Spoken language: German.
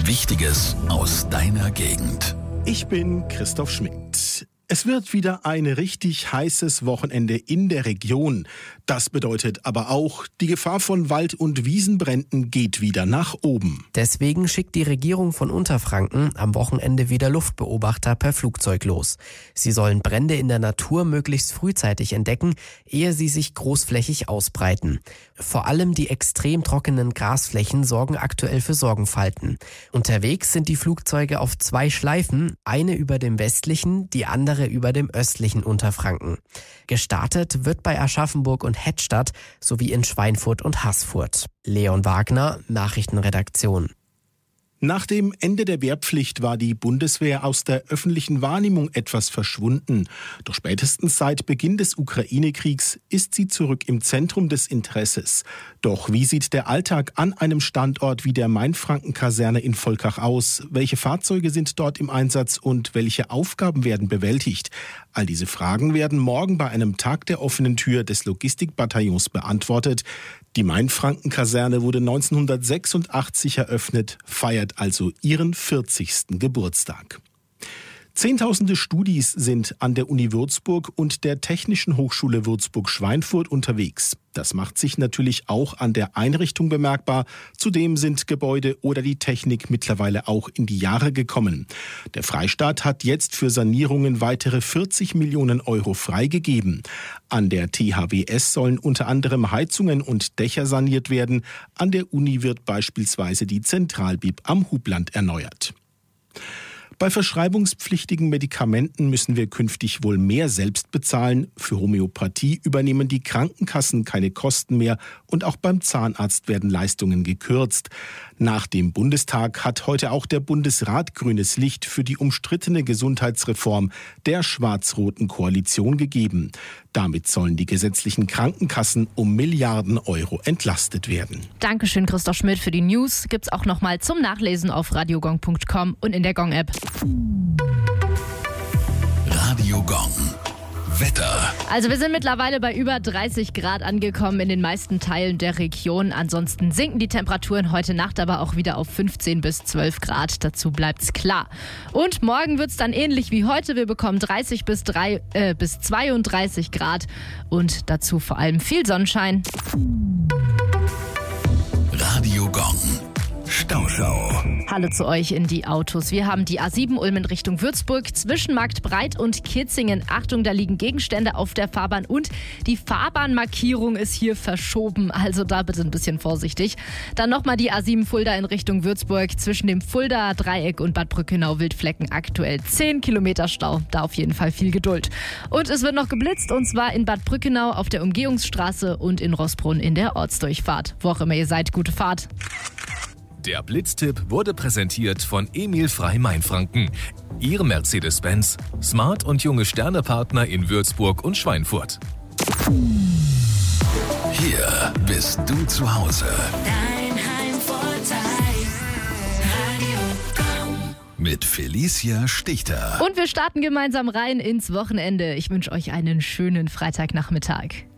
Wichtiges aus deiner Gegend. Ich bin Christoph Schmidt. Es wird wieder ein richtig heißes Wochenende in der Region. Das bedeutet aber auch, die Gefahr von Wald- und Wiesenbränden geht wieder nach oben. Deswegen schickt die Regierung von Unterfranken am Wochenende wieder Luftbeobachter per Flugzeug los. Sie sollen Brände in der Natur möglichst frühzeitig entdecken, ehe sie sich großflächig ausbreiten. Vor allem die extrem trockenen Grasflächen sorgen aktuell für Sorgenfalten. Unterwegs sind die Flugzeuge auf 2 Schleifen, eine über dem westlichen, die andere über dem östlichen Unterfranken. Gestartet wird bei Aschaffenburg und Hettstadt sowie in Schweinfurt und Haßfurt. Leon Wagner, Nachrichtenredaktion. Nach dem Ende der Wehrpflicht war die Bundeswehr aus der öffentlichen Wahrnehmung etwas verschwunden. Doch spätestens seit Beginn des Ukraine-Kriegs ist sie zurück im Zentrum des Interesses. Doch wie sieht der Alltag an einem Standort wie der Mainfranken-Kaserne in Volkach aus? Welche Fahrzeuge sind dort im Einsatz und welche Aufgaben werden bewältigt? All diese Fragen werden morgen bei einem Tag der offenen Tür des Logistikbataillons beantwortet. Die Mainfranken-Kaserne wurde 1986 eröffnet, feiert also ihren 40. Geburtstag. Zehntausende Studis sind an der Uni Würzburg und der Technischen Hochschule Würzburg-Schweinfurt unterwegs. Das macht sich natürlich auch an der Einrichtung bemerkbar. Zudem sind Gebäude oder die Technik mittlerweile auch in die Jahre gekommen. Der Freistaat hat jetzt für Sanierungen weitere 40 Millionen Euro freigegeben. An der THWS sollen unter anderem Heizungen und Dächer saniert werden. An der Uni wird beispielsweise die Zentralbib am Hubland erneuert. Bei verschreibungspflichtigen Medikamenten müssen wir künftig wohl mehr selbst bezahlen. Für Homöopathie übernehmen die Krankenkassen keine Kosten mehr und auch beim Zahnarzt werden Leistungen gekürzt. Nach dem Bundestag hat heute auch der Bundesrat grünes Licht für die umstrittene Gesundheitsreform der schwarz-roten Koalition gegeben. Damit sollen die gesetzlichen Krankenkassen um Milliarden Euro entlastet werden. Dankeschön, Christoph Schmidt, für die News. Gibt's auch nochmal zum Nachlesen auf radiogong.com und in der Gong-App. Radio Gong. Wetter. Also wir sind mittlerweile bei über 30 Grad angekommen in den meisten Teilen der Region. Ansonsten sinken die Temperaturen heute Nacht aber auch wieder auf 15 bis 12 Grad. Dazu bleibt's klar. Und morgen wird's dann ähnlich wie heute. Wir bekommen 30 bis 32 Grad und dazu vor allem viel Sonnenschein. Radio Gong. Stauschau. Hallo zu euch in die Autos. Wir haben die A7 Ulm in Richtung Würzburg zwischen Marktbreit und Kitzingen. Achtung, da liegen Gegenstände auf der Fahrbahn und die Fahrbahnmarkierung ist hier verschoben. Also da bitte ein bisschen vorsichtig. Dann nochmal die A7 Fulda in Richtung Würzburg zwischen dem Fulda Dreieck und Bad Brückenau-Wildflecken. Aktuell 10 Kilometer Stau. Da auf jeden Fall viel Geduld. Und es wird noch geblitzt und zwar in Bad Brückenau auf der Umgehungsstraße und in Rossbrunn in der Ortsdurchfahrt. Wo auch immer ihr seid, gute Fahrt. Der Blitztipp wurde präsentiert von Emil Frei Mainfranken. Ihr Mercedes-Benz. Smart und junge Sternepartner in Würzburg und Schweinfurt. Hier bist du zu Hause. Dein Heimvorteil. Radio Gong. Mit Felicia Stichter. Und wir starten gemeinsam rein ins Wochenende. Ich wünsche euch einen schönen Freitagnachmittag.